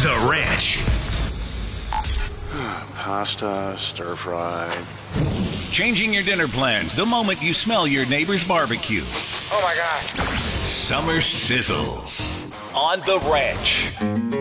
The Ranch. Pasta, stir fried. Changing your dinner plans the moment you smell your neighbor's barbecue. Oh my God. Summer sizzles on The Ranch.